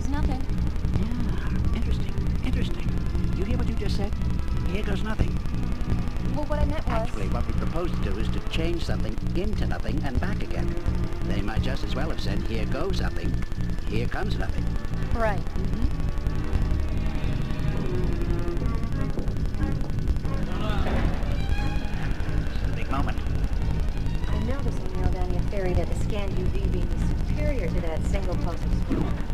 goes nothing. Yeah, interesting. You hear what you just said? Here goes nothing. Well, what I meant was... Actually, what we propose to do is to change something into nothing and back again. They might just as well have said, here goes nothing, here comes nothing. Right. This is a big moment. I know there's a Neildania theory that the scanned UV beam is superior to that single pulse of smoke.